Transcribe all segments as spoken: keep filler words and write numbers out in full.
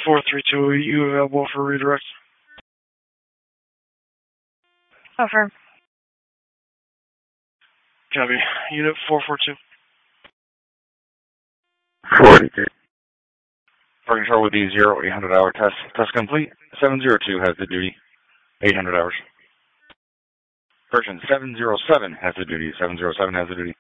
four three two, are you available for redirect? Affirm. Copy. Unit four four two. forty-two. For control with the zero eight hundred hour test. Test complete. seven zero two has the duty. eight hundred hours. Version seven zero seven has the duty. seven zero seven has the duty.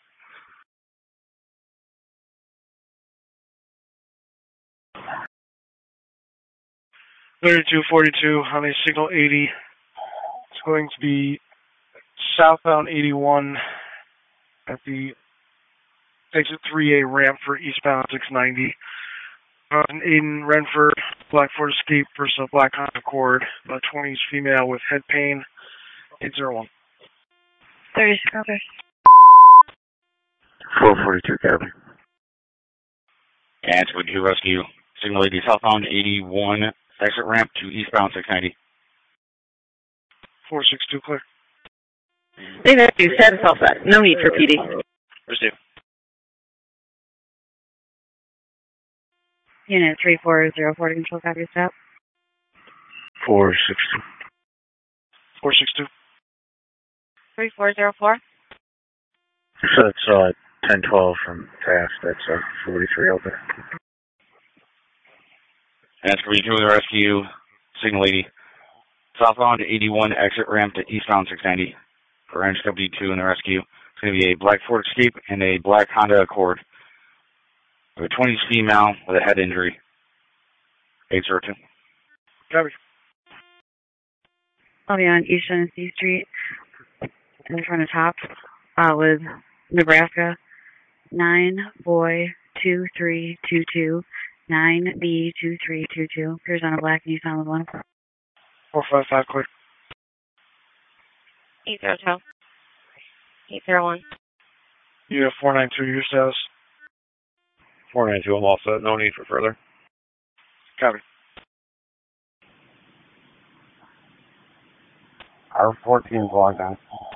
thirty-two forty-two on a signal eighty. It's going to be southbound eighty-one at the exit three A ramp for eastbound six ninety. Uh, Aiden Renford, Black Ford Escape versus a Black Honda Accord, about twenties female with head pain, eight zero one. thirty-six, okay. four forty-two, copy. And we do rescue. Signal eighty southbound eighty-one, exit ramp to eastbound six ninety. four six two, clear. They rescue, status all set. No need for P D. Receive. Unit three four zero four to control, copy, stop. four six two. four six two. three four zero four. So it's uh, ten twelve from task. That's uh, forty-three over. And it's going to be the rescue. Signal eighty. Southbound eighty-one, exit ramp to eastbound six ninety. For N W two in the rescue. It's going to be a Black Ford Escape and a Black Honda Accord. A twenties female with a head injury. eight zero two. Copy. I'll be on East Genesee Street in front of Top uh, with Nebraska nine boy two three two two nine B two three two two. Appears on a black Nissan with one. four five five, clear. eight zero two. eight zero one. Unit four nine two, your status. four nine two, I'm all set. No need for further. Copy. R fourteen is logged on.